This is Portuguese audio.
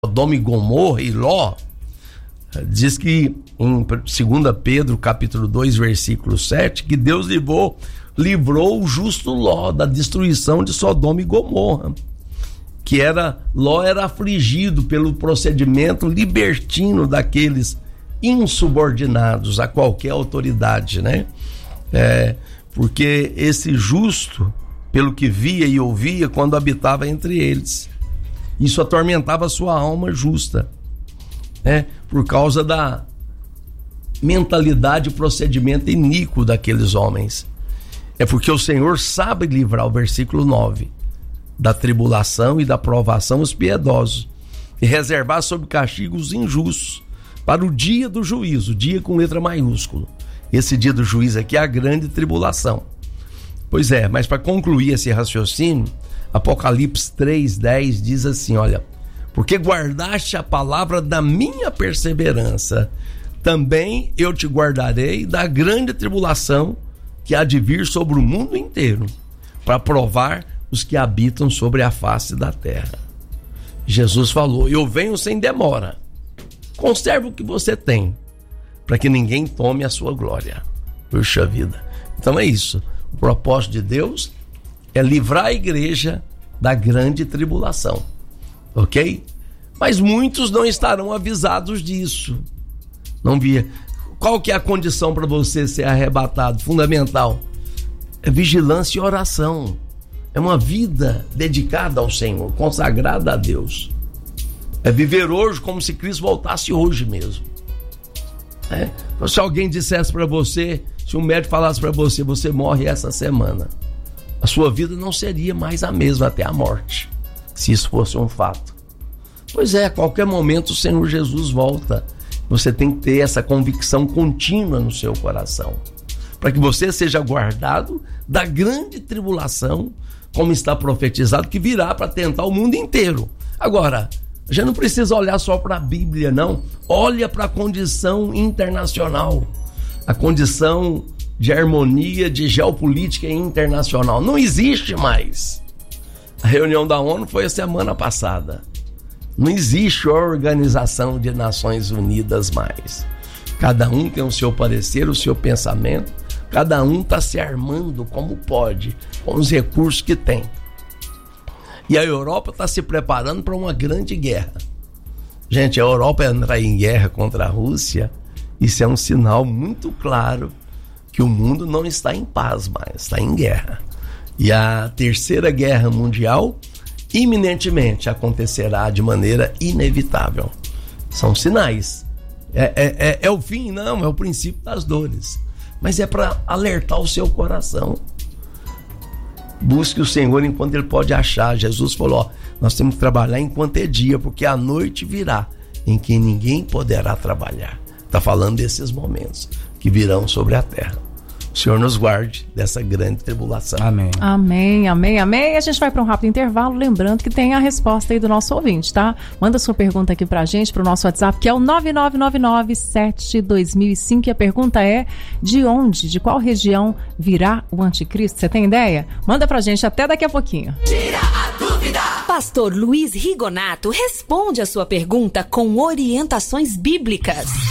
Sodoma e Gomorra e Ló, diz que em 2 Pedro capítulo 2 versículo 7, que Deus livrou o justo Ló da destruição de Sodoma e Gomorra, que Ló era afligido pelo procedimento libertino daqueles insubordinados a qualquer autoridade, né? Porque esse justo, pelo que via e ouvia quando habitava entre eles, isso atormentava a sua alma justa, né? Por causa da mentalidade e procedimento iníquo daqueles homens. É porque o Senhor sabe livrar, o versículo 9, da tribulação e da provação os piedosos, e reservar sob castigo os injustos para o dia do juízo, dia com letra maiúscula. Esse dia do juízo aqui é a grande tribulação. Pois é, mas para concluir esse raciocínio, Apocalipse 3:10 diz assim, olha: porque guardaste a palavra da minha perseverança, também eu te guardarei da grande tribulação que há de vir sobre o mundo inteiro, para provar os que habitam sobre a face da terra. Jesus falou: eu venho sem demora, conserve o que você tem, para que ninguém tome a sua glória. Puxa vida. Então é isso, o propósito de Deus é livrar a igreja da grande tribulação, ok? Mas muitos não estarão avisados disso. Não via. Qual que é a condição para você ser arrebatado? Fundamental. É vigilância e oração. É uma vida dedicada ao Senhor, consagrada a Deus. É viver hoje como se Cristo voltasse hoje mesmo. Se alguém dissesse para você, se um médico falasse para você, você morre essa semana, a sua vida não seria mais a mesma até a morte, se isso fosse um fato. Pois é, a qualquer momento o Senhor Jesus volta. Você tem que ter essa convicção contínua no seu coração, para que você seja guardado da grande tribulação, como está profetizado, que virá para tentar o mundo inteiro. Agora, a gente não precisa olhar só para a Bíblia, não. Olha para a condição internacional, a condição de harmonia, de geopolítica internacional. Não existe mais. A reunião da ONU foi a semana passada. Não existe Organização de Nações Unidas mais. Cada um tem o seu parecer, o seu pensamento. Cada um está se armando como pode, com os recursos que tem. E a Europa está se preparando para uma grande guerra. Gente, a Europa entrar em guerra contra a Rússia, isso é um sinal muito claro que o mundo não está em paz mais, está em guerra. E a Terceira Guerra Mundial iminentemente acontecerá de maneira inevitável. São sinais. É o fim? Não, é o princípio das dores. Mas é para alertar o seu coração. Busque o Senhor enquanto Ele pode achar. Jesus falou: nós temos que trabalhar enquanto é dia, porque a noite virá em que ninguém poderá trabalhar. Está falando desses momentos que virão sobre a terra. O Senhor nos guarde dessa grande tribulação. Amém. Amém, amém, amém. A gente vai para um rápido intervalo, lembrando que tem a resposta aí do nosso ouvinte, tá? Manda sua pergunta aqui pra gente, pro nosso WhatsApp, que é o 9999-72005. E a pergunta é: de qual região virá o anticristo? Você tem ideia? Manda pra gente até daqui a pouquinho. Tira a dúvida! Pastor Luiz Rigonato responde a sua pergunta com orientações bíblicas.